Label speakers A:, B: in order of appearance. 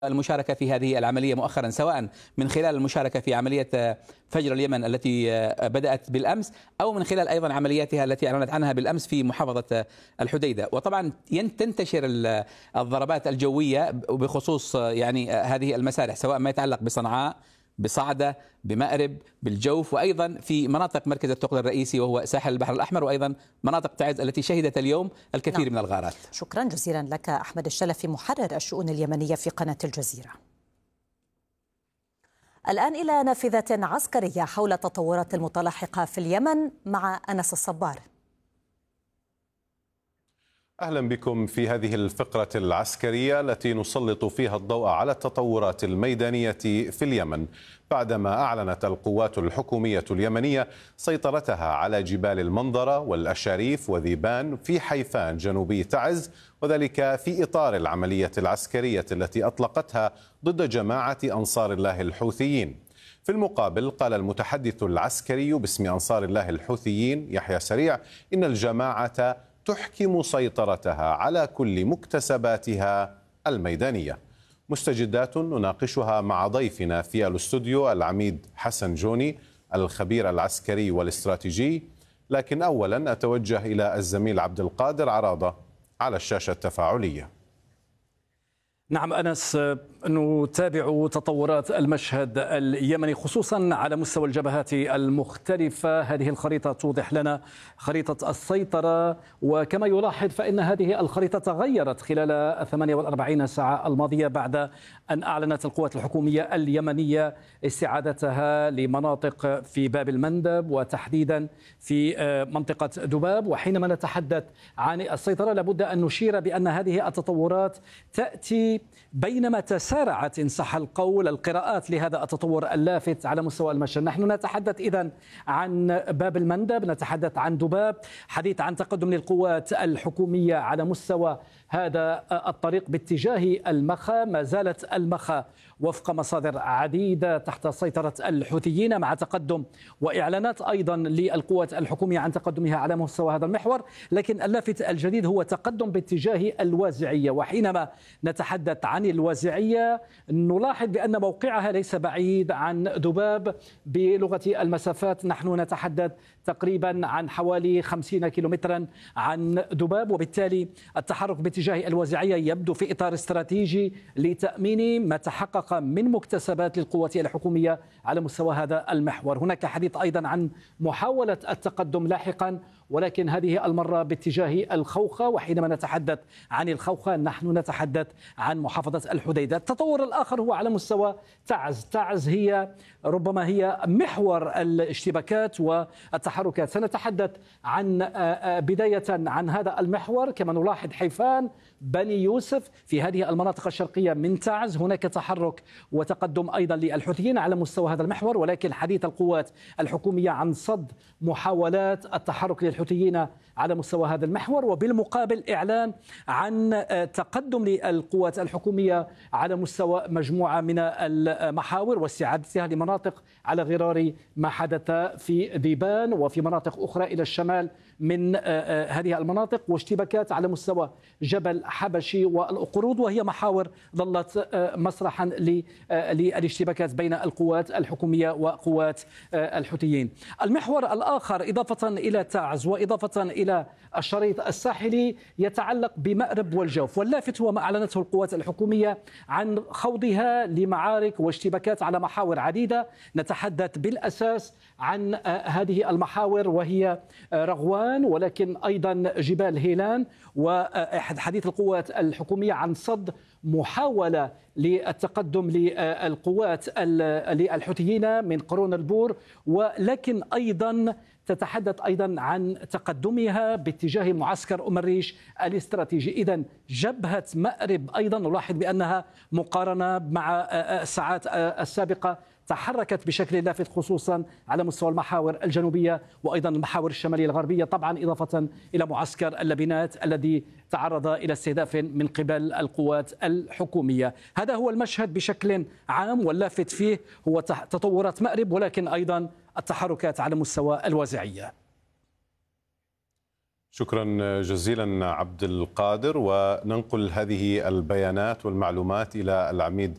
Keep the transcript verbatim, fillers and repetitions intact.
A: المشاركة في هذه العملية مؤخرا، سواء من خلال المشاركة في عملية فجر اليمن التي بدأت بالأمس، أو من خلال أيضا عملياتها التي أعلنت عنها بالأمس في محافظة الحديدة. وطبعا تنتشر الضربات الجوية بخصوص يعني هذه المسارح، سواء ما يتعلق بصنعاء، بصعدة، بمأرب، بالجوف، وأيضا في مناطق مركز الثقل الرئيسي وهو ساحل البحر الأحمر، وأيضا مناطق تعز التي شهدت اليوم الكثير نعم. من الغارات.
B: شكرا جزيلا لك أحمد الشلفي، محرر الشؤون اليمنية في قناة الجزيرة. الآن إلى نافذة عسكرية حول التطورات المتلاحقة في اليمن مع أنس الصبار.
C: أهلا بكم في هذه الفقرة العسكرية التي نسلط فيها الضوء على التطورات الميدانية في اليمن، بعدما أعلنت القوات الحكومية اليمنية سيطرتها على جبال المنظرة والأشاريف وذيبان في حيفان جنوبي تعز، وذلك في إطار العملية العسكرية التي أطلقتها ضد جماعة أنصار الله الحوثيين. في المقابل قال المتحدث العسكري باسم أنصار الله الحوثيين يحيى سريع إن الجماعة تحكم سيطرتها على كل مكتسباتها الميدانية. مستجدات نناقشها مع ضيفنا في الاستوديو العميد حسن جوني الخبير العسكري والاستراتيجي، لكن أولا أتوجه إلى الزميل عبد القادر عراضة على الشاشة التفاعلية.
D: نعم أنس، نتابع تطورات المشهد اليمني خصوصا على مستوى الجبهات المختلفة. هذه الخريطة توضح لنا خريطة السيطرة، وكما يلاحظ فإن هذه الخريطة تغيرت خلال ثمانية وأربعين ساعة الماضية بعد أن أعلنت القوات الحكومية اليمنية استعادتها لمناطق في باب المندب وتحديدا في منطقة دباب. وحينما نتحدث عن السيطرة لابد أن نشير بأن هذه التطورات تأتي بينما تسارعت إن صح القول القراءات لهذا التطور اللافت على مستوى المشهد. نحن نتحدث إذن عن باب المندب، نتحدث عن دباب، حديث عن تقدم للقوات الحكومية على مستوى هذا الطريق باتجاه المخا. ما زالت المخا وفق مصادر عديدة تحت سيطرة الحوثيين، مع تقدم وإعلانات أيضا للقوات الحكومية عن تقدمها على مستوى هذا المحور. لكن اللافت الجديد هو تقدم باتجاه الوازعية، وحينما نتحدث عن الوازعية نلاحظ بأن موقعها ليس بعيد عن دباب بلغة المسافات. نحن نتحدث تقريبا عن حوالي خمسين كيلومترا عن دباب، وبالتالي التحرك باتجاه الوازعية يبدو في إطار استراتيجي لتأمين ما تحقق من مكتسبات للقوات الحكومية على مستوى هذا المحور. هناك حديث أيضا عن محاولة التقدم لاحقا، ولكن هذه المرة باتجاه الخوخة. وحينما نتحدث عن الخوخة نحن نتحدث عن محافظة الحديدة. التطور الآخر هو على مستوى تعز. تعز هي ربما هي محور الاشتباكات والتحركات. سنتحدث عن بداية عن هذا المحور. كما نلاحظ حيفان، بني يوسف، في هذه المناطق الشرقية من تعز هناك تحرك وتقدم أيضا للحوثيين على مستوى هذا المحور، ولكن حديث القوات الحكومية عن صد محاولات التحرك للحوثيين على مستوى هذا المحور، وبالمقابل إعلان عن تقدم للقوات الحكومية على مستوى مجموعة من المحاور واستعادتها لمناطق على غرار ما حدث في ذيبان وفي مناطق أخرى إلى الشمال من هذه المناطق، واشتباكات على مستوى جبل حبشي والقرود، وهي محاور ظلت مسرحا للاشتباكات بين القوات الحكومية وقوات الحوثيين. المحور الآخر إضافة إلى تعز وإضافة إلى الشريط الساحلي يتعلق بمأرب والجوف، واللافت هو ما أعلنته القوات الحكومية عن خوضها لمعارك واشتباكات على محاور عديدة. نتحدث بالأساس عن هذه المحاور وهي رغوان، ولكن أيضا جبال هيلان. وحديث القوات الحكومية عن صد محاولة للتقدم للقوات للحوثيين من قرون البور، ولكن أيضا تتحدث أيضا عن تقدمها باتجاه معسكر أم الريش الاستراتيجي. إذن جبهة مأرب أيضا نلاحظ بأنها مقارنة مع الساعات السابقة تحركت بشكل لافت، خصوصا على مستوى المحاور الجنوبية وأيضا المحاور الشمالية الغربية، طبعا إضافة إلى معسكر اللبنات الذي تعرض إلى استهداف من قبل القوات الحكومية. هذا هو المشهد بشكل عام، واللافت فيه هو تطورات مأرب، ولكن أيضا التحركات على مستوى الوازعية.
C: شكرا جزيلا عبد القادر، وننقل هذه البيانات والمعلومات إلى العميد